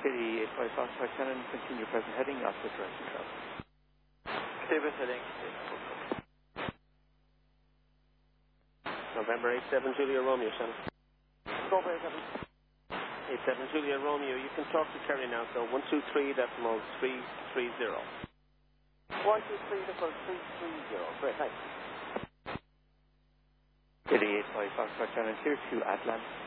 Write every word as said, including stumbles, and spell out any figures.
Kitty eight five Foxtrot Cannon, continue present heading, opposite direction travel. David heading. November eight seven Julia Romeo, Shannon. Go for seven. eight seven Julia Romeo, you can talk to Kerry now, so one two three decimal three three zero. one two three decimal three three zero. Great, thanks. Kitty eight five Foxtrot Cannon, clear to Atlant.